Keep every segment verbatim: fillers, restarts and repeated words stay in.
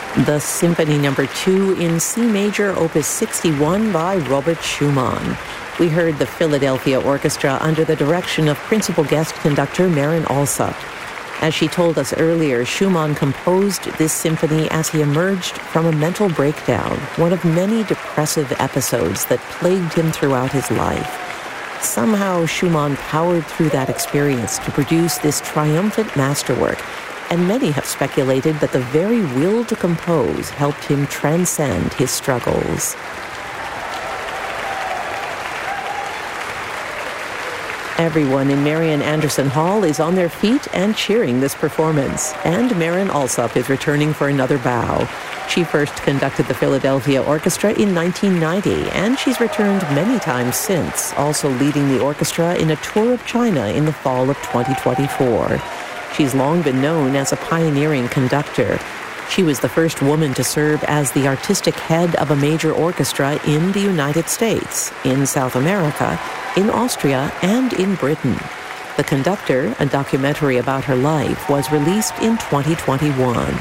The Symphony Number two in C Major, Opus sixty-one by Robert Schumann. We heard the Philadelphia Orchestra under the direction of principal guest conductor Marin Alsop. As she told us earlier, Schumann composed this symphony as he emerged from a mental breakdown, one of many depressive episodes that plagued him throughout his life. Somehow, Schumann powered through that experience to produce this triumphant masterwork, and many have speculated that the very will to compose helped him transcend his struggles. Everyone in Marian Anderson Hall is on their feet and cheering this performance. And Marin Alsop is returning for another bow. She first conducted the Philadelphia Orchestra in nineteen ninety, and she's returned many times since, also leading the orchestra in a tour of China in the fall of twenty twenty-four. She's long been known as a pioneering conductor. She was the first woman to serve as the artistic head of a major orchestra in the United States, in South America, in Austria, and in Britain. The Conductor, a documentary about her life, was released in twenty twenty-one.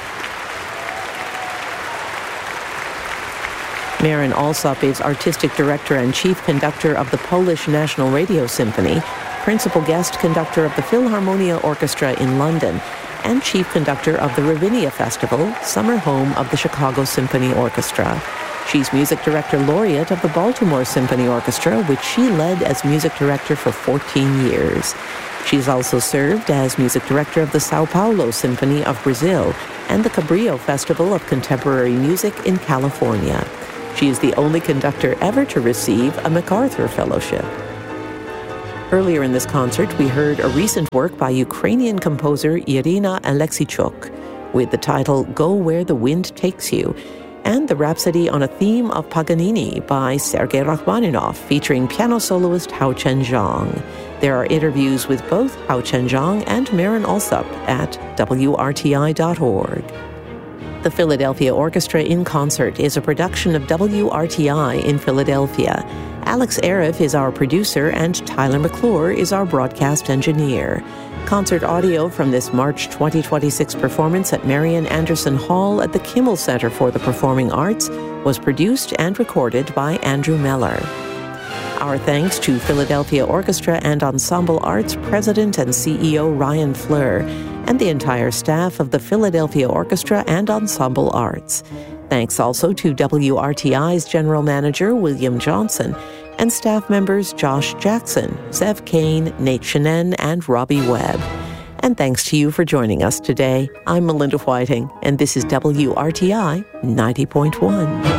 Marin Alsop is artistic director and chief conductor of the Polish National Radio Symphony, principal guest conductor of the Philharmonia Orchestra in London, and chief conductor of the Ravinia Festival, summer home of the Chicago Symphony Orchestra. She's music director laureate of the Baltimore Symphony Orchestra, which she led as music director for fourteen years. She's also served as music director of the Sao Paulo Symphony of Brazil and the Cabrillo Festival of Contemporary Music in California. She is the only conductor ever to receive a MacArthur Fellowship. Earlier in this concert, we heard a recent work by Ukrainian composer Irina Alexichuk with the title Go Where the Wind Takes You, and the Rhapsody on a Theme of Paganini by Sergei Rachmaninoff, featuring piano soloist Hao Chen-zhang. There are interviews with both Hao Chen-zhang and Marin Alsop at W R T I dot org. The Philadelphia Orchestra in Concert is a production of W R T I in Philadelphia. Alex Arif is our producer, and Tyler McClure is our broadcast engineer. Concert audio from this March twenty twenty-six performance at Marian Anderson Hall at the Kimmel Center for the Performing Arts was produced and recorded by Andrew Meller. Our thanks to Philadelphia Orchestra and Ensemble Arts President and C E O Ryan Fleur, and the entire staff of the Philadelphia Orchestra and Ensemble Arts. Thanks also to W R T I's General Manager William Johnson, and staff members Josh Jackson, Zev Kane, Nate Shenan, and Robbie Webb. And thanks to you for joining us today. I'm Melinda Whiting, and this is W R T I ninety point one.